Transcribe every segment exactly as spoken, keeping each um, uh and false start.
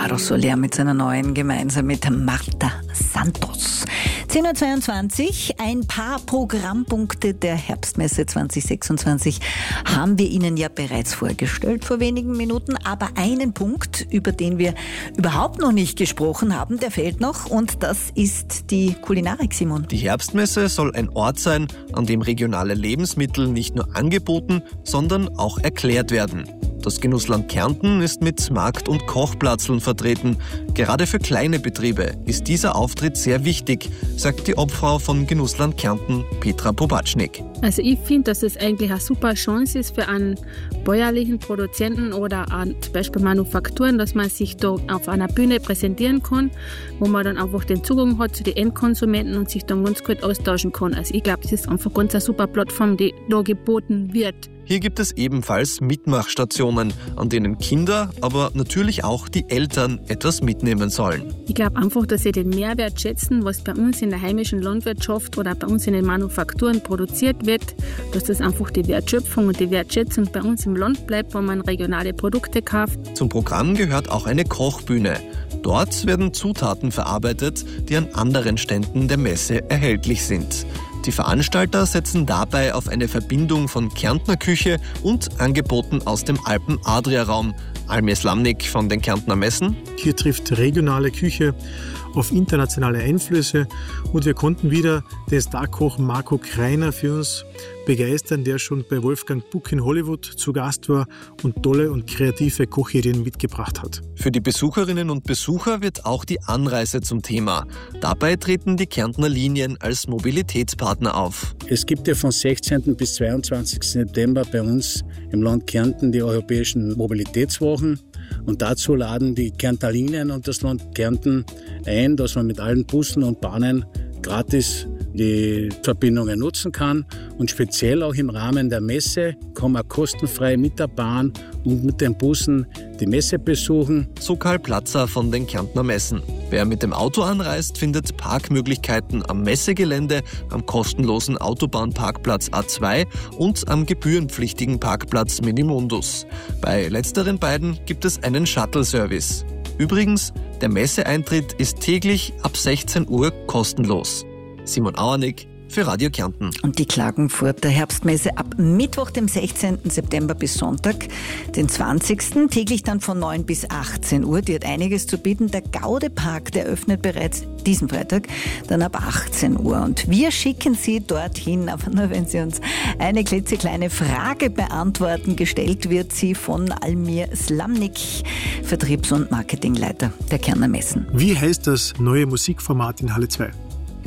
Alvaro Soler mit seiner neuen, gemeinsam mit Marta Santos. zehn Uhr zweiundzwanzig, ein paar Programmpunkte der Herbstmesse zwanzig sechsundzwanzig haben wir Ihnen ja bereits vorgestellt vor wenigen Minuten, aber einen Punkt, über den wir überhaupt noch nicht gesprochen haben, der fehlt noch, und das ist die Kulinarik, Simon. Die Herbstmesse soll ein Ort sein, an dem regionale Lebensmittel nicht nur angeboten, sondern auch erklärt werden. Das Genussland Kärnten ist mit Markt- und Kochplatzln vertreten. Gerade für kleine Betriebe ist dieser Auftritt sehr wichtig, sagt die Obfrau von Genussland Kärnten, Petra Pobacznik. Also ich finde, dass es eigentlich eine super Chance ist für einen bäuerlichen Produzenten oder an, zum Beispiel Manufakturen, dass man sich da auf einer Bühne präsentieren kann, wo man dann einfach den Zugang hat zu den Endkonsumenten und sich dann ganz gut austauschen kann. Also ich glaube, das ist einfach ganz eine super Plattform, die da geboten wird. Hier gibt es ebenfalls Mitmachstationen, an denen Kinder, aber natürlich auch die Eltern etwas mitnehmen sollen. Ich glaube einfach, dass sie den Mehrwert schätzen, was bei uns in der heimischen Landwirtschaft oder bei uns in den Manufakturen produziert wird, dass das einfach die Wertschöpfung und die Wertschätzung bei uns im Land bleibt, wo man regionale Produkte kauft. Zum Programm gehört auch eine Kochbühne. Dort werden Zutaten verarbeitet, die an anderen Ständen der Messe erhältlich sind. Die Veranstalter setzen dabei auf eine Verbindung von Kärntner Küche und Angeboten aus dem Alpen-Adria-Raum. Almir Slamnik von den Kärntner Messen. Hier trifft regionale Küche auf internationale Einflüsse und wir konnten wieder den Starkoch Marco Kreiner für uns begeistern, der schon bei Wolfgang Puck in Hollywood zu Gast war und tolle und kreative Kochideen mitgebracht hat. Für die Besucherinnen und Besucher wird auch die Anreise zum Thema. Dabei treten die Kärntner Linien als Mobilitätspartner auf. Es gibt ja von sechzehnten bis zweiundzwanzigsten September bei uns im Land Kärnten die europäischen Mobilitätswochen. Und dazu laden die Kärntner Linien und das Land Kärnten ein, dass man mit allen Bussen und Bahnen gratis die Verbindungen nutzen kann. Und speziell auch im Rahmen der Messe kann man kostenfrei mit der Bahn und mit den Bussen die Messe besuchen. So Karl Platzer von den Kärntner Messen. Wer mit dem Auto anreist, findet Parkmöglichkeiten am Messegelände, am kostenlosen Autobahnparkplatz A zwei und am gebührenpflichtigen Parkplatz Minimundus. Bei letzteren beiden gibt es einen Shuttle-Service. Übrigens, der Messeeintritt ist täglich ab sechzehn Uhr kostenlos. Simon Auernick für Radio Kärnten. Und die Klagenfurter Herbstmesse ab Mittwoch, dem sechzehnten September bis Sonntag, den zwanzigsten täglich dann von neun bis achtzehn Uhr. Die hat einiges zu bieten. Der Gaudepark, der öffnet bereits diesen Freitag, dann ab achtzehn Uhr. Und wir schicken Sie dorthin, aber nur wenn Sie uns eine klitzekleine Frage beantworten. Gestellt wird sie von Almir Slamnik, Vertriebs- und Marketingleiter der Kärntner Messen. Wie heißt das neue Musikformat in Halle zwei?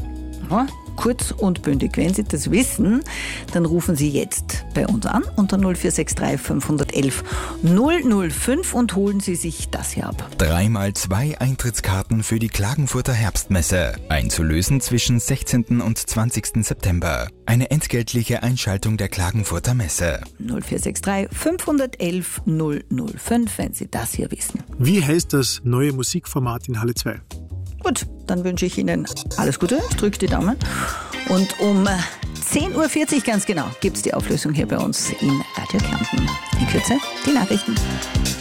Ja, kurz und bündig. Wenn Sie das wissen, dann rufen Sie jetzt bei uns an unter null vier sechs drei fünf eins eins null null fünf und holen Sie sich das hier ab. Dreimal zwei Eintrittskarten für die Klagenfurter Herbstmesse. Einzulösen zwischen sechzehnten und zwanzigsten September. Eine entgeltliche Einschaltung der Klagenfurter Messe. null vier sechs drei fünf eins eins null null fünf, wenn Sie das hier wissen. Wie heißt das neue Musikformat in Halle zwei? Gut, dann wünsche ich Ihnen alles Gute, ich drücke die Daumen. Und um zehn Uhr vierzig ganz genau gibt es die Auflösung hier bei uns in Radio Kärnten. In Kürze die Nachrichten.